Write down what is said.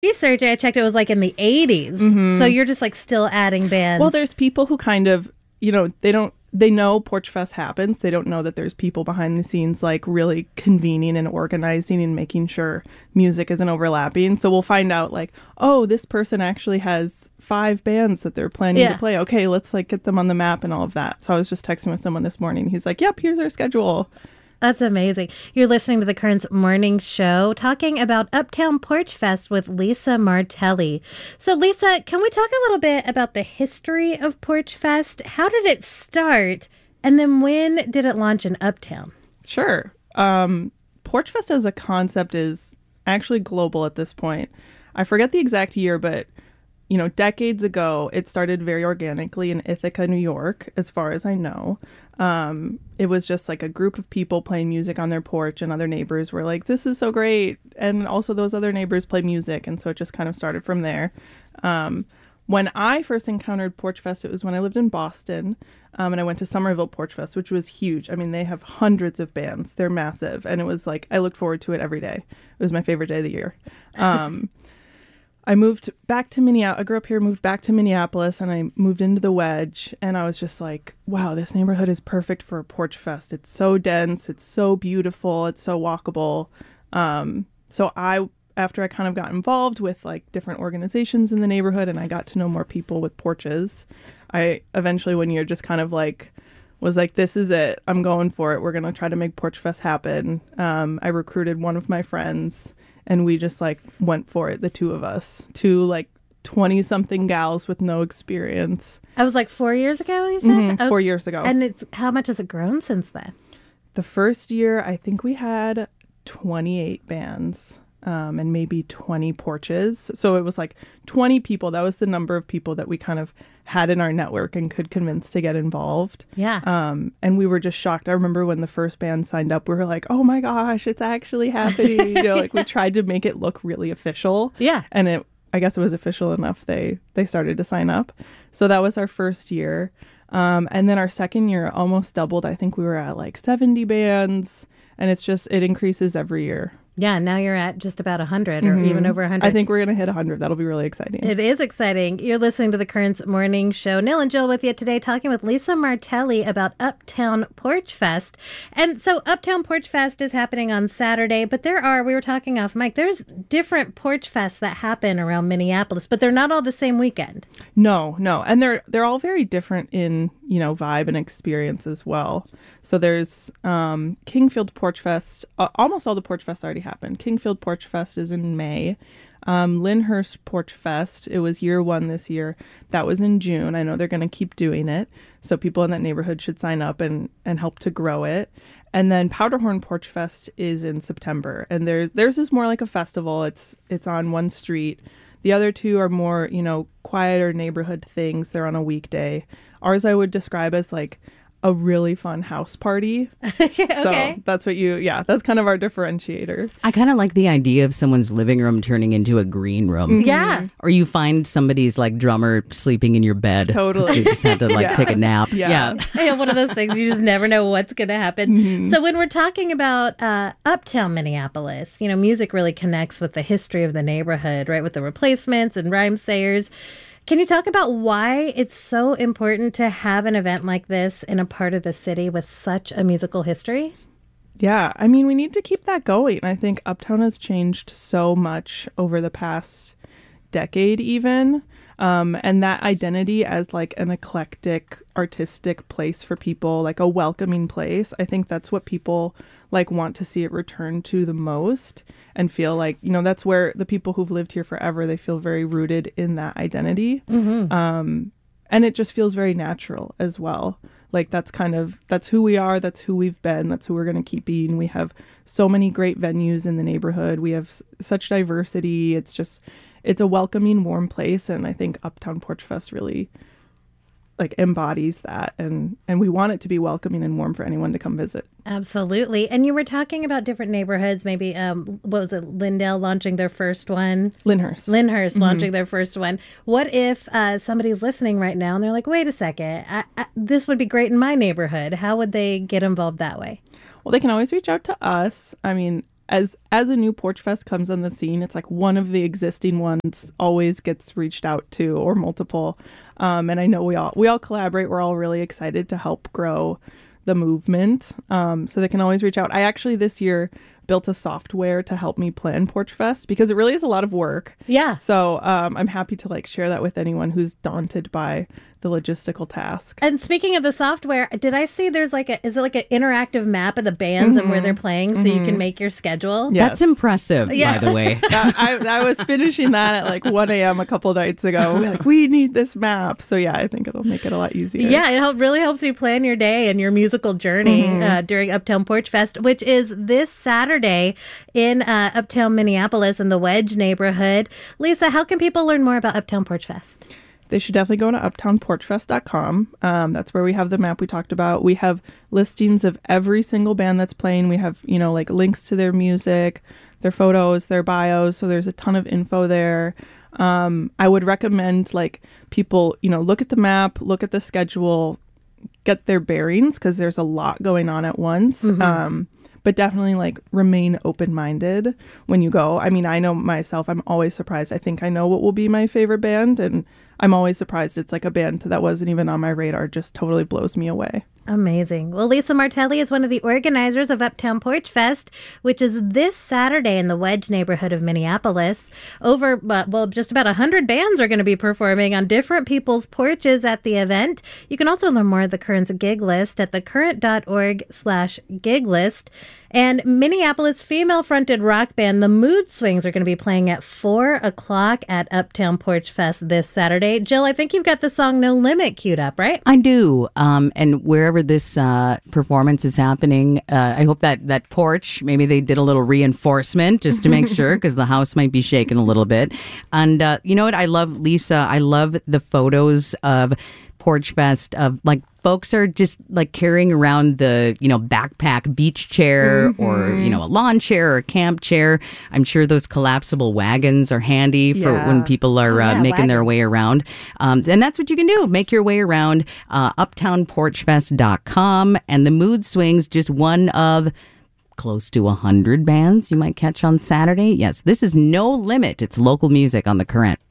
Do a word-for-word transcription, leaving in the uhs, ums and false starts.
Research, I checked, it was like in the eighties. Mm-hmm. So you're just like still adding bands. Well, there's people who kind of, you know, they don't, they know Porch Fest happens. They don't know that there's people behind the scenes like really convening and organizing and making sure music isn't overlapping. So we'll find out like, oh, this person actually has five bands that they're planning yeah. to play. Okay, let's like get them on the map and all of that. So I was just texting with someone this morning. He's like, yep, here's our schedule. That's amazing. You're listening to the Currents Morning Show, talking about Uptown Porch Fest with Lisa Martelli. So, Lisa, can we talk a little bit about the history of Porch Fest? How did it start? And then when did it launch in Uptown? Sure. Um, Porch Fest as a concept is actually global at this point. I forget the exact year, but you know, decades ago, it started very organically in Ithaca, New York, as far as I know. Um, it was just like a group of people playing music on their porch, and other neighbors were like, this is so great. And also those other neighbors play music. And so it just kind of started from there. Um, when I first encountered Porch Fest, it was when I lived in Boston. Um, and I went to Somerville Porch Fest, which was huge. I mean, they have hundreds of bands. They're massive. And it was like, I looked forward to it every day. It was my favorite day of the year. Um I moved back to Minneapolis. I grew up here, moved back to Minneapolis, and I moved into the Wedge. And I was just like, wow, this neighborhood is perfect for a Porch Fest. It's so dense. It's so beautiful. It's so walkable. Um, so I, after I kind of got involved with like different organizations in the neighborhood and I got to know more people with porches, I eventually one year just kind of like was like, this is it. I'm going for it. We're going to try to make Porch Fest happen. Um, I recruited one of my friends. And we just like went for it, the two of us, two like twenty something gals with no experience. I was like four years ago, you said? Mm-hmm, oh, four years ago. And it's how much has it grown since then? The first year, I think we had twenty-eight bands um, and maybe twenty porches. So it was like twenty people. That was the number of people that we kind of had in our network and could convince to get involved. Yeah. Um, and we were just shocked. I remember when the first band signed up, we were like, oh my gosh, it's actually happening. You know, like we tried to make it look really official. Yeah. And it, I guess it was official enough. They, they started to sign up. So that was our first year. Um, and then our second year almost doubled. I think we were at like seventy bands, and it's just, it increases every year. Yeah, now you're at just about one hundred or mm-hmm. even over one hundred. I think we're going to hit one hundred. That'll be really exciting. It is exciting. You're listening to the Currents Morning Show. Neil and Jill with you today, talking with Lisa Martelli about Uptown Porch Fest. And so Uptown Porch Fest is happening on Saturday, but there are, we were talking off mic, there's different Porch Fests that happen around Minneapolis, but they're not all the same weekend. No, no. And they're they're all very different in, you know, vibe and experience as well. So there's um, Kingfield Porch Fest. Uh, almost all the Porch Fests already happened. Kingfield Porch Fest is in May. Um, Lyndhurst Porch Fest, it was year one this year. That was in June. I know they're going to keep doing it. So people in that neighborhood should sign up and, and help to grow it. And then Powderhorn Porch Fest is in September. And there's theirs is more like a festival. It's it's on one street. The other two are more, you know, quieter neighborhood things. They're on a weekday. Ours I would describe as like a really fun house party. Okay. So that's what you, yeah, that's kind of our differentiator. I kind of like the idea of someone's living room turning into a green room. Mm-hmm. Yeah. Or you find somebody's like drummer sleeping in your bed. Totally. You just have to like yeah. take a nap. Yeah. Yeah. Yeah, one of those things you just never know what's going to happen. Mm-hmm. So when we're talking about uh, Uptown Minneapolis, you know, music really connects with the history of the neighborhood, right? With the Replacements and Rhymesayers. Can you talk about why it's so important to have an event like this in a part of the city with such a musical history? Yeah, I mean, we need to keep that going. I think Uptown has changed so much over the past decade even. Um, and that identity as like an eclectic, artistic place for people, like a welcoming place, I think that's what people like want to see it return to the most and feel like, you know, that's where the people who've lived here forever, they feel very rooted in that identity. Mm-hmm. Um, and it just feels very natural as well. Like that's kind of, that's who we are. That's who we've been. That's who we're going to keep being. We have so many great venues in the neighborhood. We have s- such diversity. It's just, it's a welcoming, warm place. And I think Uptown Porch Fest really like embodies that. And, and we want it to be welcoming and warm for anyone to come visit. Absolutely. And you were talking about different neighborhoods, maybe, um, what was it, Lyndale launching their first one? Lyndhurst. Lyndhurst Mm-hmm. launching their first one. What if uh, somebody's listening right now and they're like, wait a second, I, I, this would be great in my neighborhood. How would they get involved that way? Well, they can always reach out to us. I mean, as as a new Porch Fest comes on the scene, it's like one of the existing ones always gets reached out to, or multiple. Um, and I know we all we all collaborate. We're all really excited to help grow the movement. Um, so they can always reach out. I actually this year built a software to help me plan Porch Fest because it really is a lot of work. Yeah. So um, I'm happy to like share that with anyone who's daunted by the logistical task. And speaking of the software, did I see there's like a, is it like an interactive map of the bands Mm-hmm. and where they're playing so mm-hmm. you can make your schedule? Yes. That's impressive, Yeah. by the way. I, I, I was finishing that at like one a.m. a couple nights ago. We're like, we need this map. So yeah, I think it'll make it a lot easier. Yeah, it help, really helps you plan your day and your musical journey mm-hmm. uh, during Uptown Porch Fest, which is this Saturday in uh, Uptown Minneapolis in the Wedge neighborhood. Lisa, how can people learn more about Uptown Porch Fest? They should definitely go to uptown porch fest dot com. Um, that's where we have the map we talked about. We have listings of every single band that's playing. We have, you know, like links to their music, their photos, their bios. So there's a ton of info there. Um, I would recommend like people, you know, look at the map, look at the schedule, get their bearings because there's a lot going on at once. Mm-hmm. Um, but definitely like remain open-minded when you go. I mean, I know myself, I'm always surprised. I think I know what will be my favorite band, and I'm always surprised it's like a band that wasn't even on my radar, just totally blows me away. Amazing. Well, Lisa Martelli is one of the organizers of Uptown Porch Fest, which is this Saturday in the Wedge neighborhood of Minneapolis. Over, uh, well, just about one hundred bands are going to be performing on different people's porches at the event. You can also learn more of the Current's gig list at thecurrent.org slash gig list. And Minneapolis female-fronted rock band The Mood Swings are going to be playing at four o'clock at Uptown Porch Fest this Saturday. Jill, I think you've got the song No Limit queued up, right? I do. Um, and wherever this uh, performance is happening, uh, I hope that that porch, maybe they did a little reinforcement just to make sure, because the house might be shaking a little bit. And uh, you know what? I love, Lisa, I love the photos of Porch Fest of like folks are just like carrying around the, you know, backpack beach chair mm-hmm. or, you know, a lawn chair or a camp chair. I'm sure those collapsible wagons are handy for yeah. when people are oh, yeah, uh, making wagon. their way around. Um, and that's what you can do. Make your way around uh, uptown porch fest dot com. And the Mood Swings, just one of close to one hundred bands you might catch on Saturday. Yes, this is No Limit. It's local music on The Current.